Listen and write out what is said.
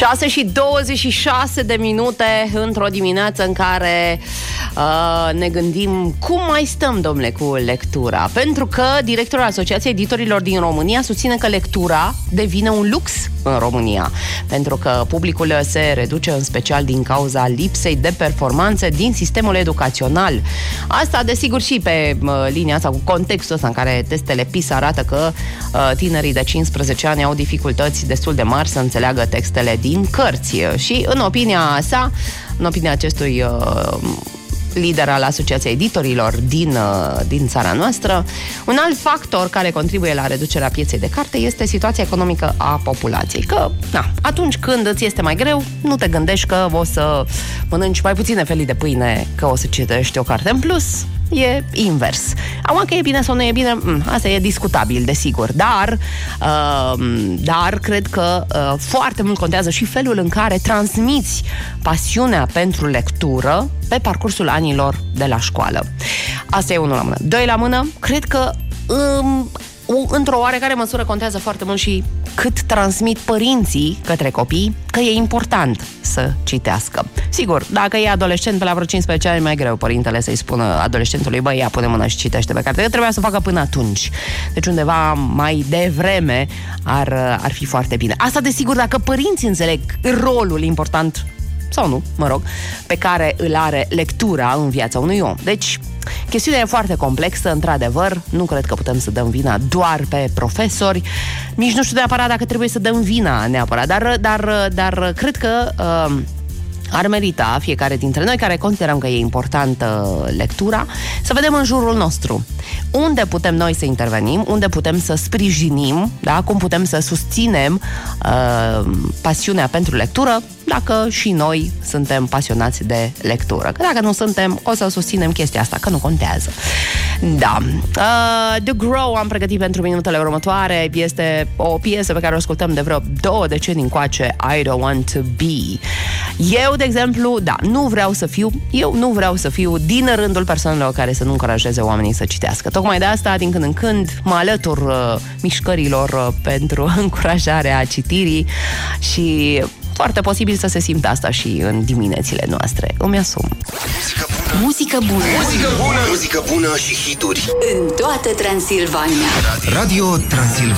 6:26 într-o dimineață în care ne gândim cum mai stăm, domnule, cu lectura. Pentru că directorul Asociației Editorilor din România susține că lectura devine un lux în România. Pentru că publicul se reduce în special din cauza lipsei de performanțe din sistemul educațional. Asta, desigur, și pe linia asta, cu contextul ăsta în care testele PISA arată că tinerii de 15 ani au dificultăți destul de mari să înțeleagă textele din cărți. Și în opinia sa, în opinia acestui lider al Asociației Editorilor din țara noastră, un alt factor care contribuie la reducerea pieței de carte este situația economică a populației. Că, atunci când îți este mai greu, nu te gândești că o să mănânci mai puține felii de pâine, că o să citești o carte în plus. E invers. Acum că e bine sau nu e bine, asta e discutabil, desigur. Dar cred că foarte mult contează și felul în care transmiți pasiunea pentru lectură pe parcursul anilor de la școală. Asta e unul la mână. Doi la mână, cred că într-o oarecare măsură contează foarte mult și cât transmit părinții către copii că e important să citească. Sigur, dacă e adolescent pe la vreo 15 ani, e mai greu părintele să-i spună adolescentului: băi, ia, pune mâna și citește pe carte. Trebuia să o facă până atunci. Deci undeva mai devreme ar fi foarte bine. Asta, desigur, dacă părinții înțeleg rolul important, sau nu, pe care îl are lectura în viața unui om. Deci, chestiunea e foarte complexă, într-adevăr. Nu cred că putem să dăm vina doar pe profesori. Nici nu știu neapărat dacă trebuie să dăm vina neapărat, dar cred că ar merita fiecare dintre noi care considerăm că e importantă lectura să vedem în jurul nostru unde putem noi să intervenim, unde putem să sprijinim, da? Cum putem să susținem pasiunea pentru lectură, dacă și noi suntem pasionați de lectură. Că dacă nu suntem, o să susținem chestia asta, că nu contează. Da. The Grow am pregătit pentru minutele următoare. Este o piesă pe care o ascultăm de vreo 2 decenii încoace, I Don't Want To Be. Eu, de exemplu, nu vreau să fiu din rândul persoanelor care să nu încurajeze oamenii să citească. Tocmai de asta, din când în când, mă alătur mișcărilor pentru încurajarea citirii și foarte posibil să se simtă asta și în diminețile noastre. Îmi asum. Muzică bună. Muzică bună. Muzică bună și hituri. În toată Transilvania. Radio Transilvania.